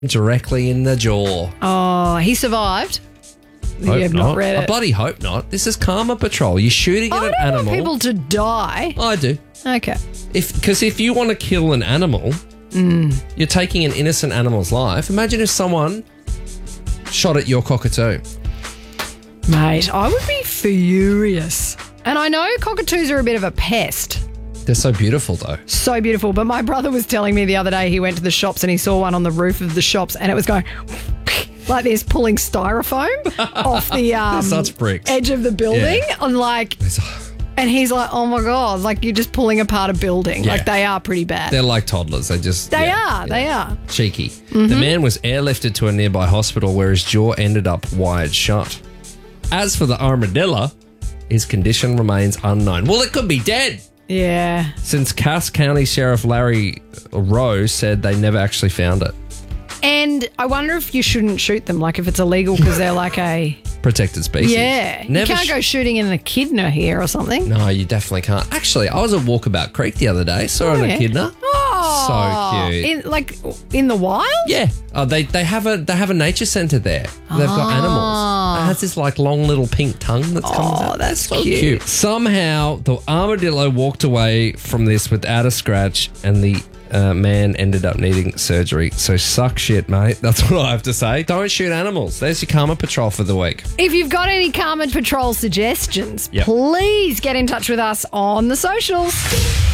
directly in the jaw. Oh, he survived. You have not read I it. bloody hope not. This is Karma Patrol. You're shooting at an I don't animal. want people to die. I do. Okay. Because if you want to kill an animal, you're taking an innocent animal's life. Imagine if someone shot at your cockatoo. Mate, I would be furious. And I know cockatoos are a bit of a pest. They're so beautiful, though. So beautiful. But my brother was telling me the other day he went to the shops and he saw one on the roof of the shops and it was going like this, pulling styrofoam off the such bricks. edge of the building. Yeah. I'm like, and he's like, oh my God, like you're just pulling apart a building. Yeah. Like they are pretty bad. They're like toddlers. They are. Cheeky. The man was airlifted to a nearby hospital where his jaw ended up wired shut. As for the armadillo, his condition remains unknown. Well, it could be dead. Yeah. Since Cass County Sheriff Larry Rowe said they never actually found it. And I wonder if you shouldn't shoot them, like if it's illegal because they're like a... Protected species. Yeah. You can't go shooting an echidna here or something. No, you definitely can't. Actually, I was at Walkabout Creek the other day. Saw an echidna. Oh, So cute. In the wild? Yeah. Oh, they have a nature centre there. They've got animals. It has this like long little pink tongue that's coming out. Oh, that's so cute. Somehow the armadillo walked away from this without a scratch, and the man ended up needing surgery. So suck shit, mate. That's what I have to say. Don't shoot animals. There's your Karma Patrol for the week. If you've got any Karma Patrol suggestions, Yep. please get in touch with us on the socials.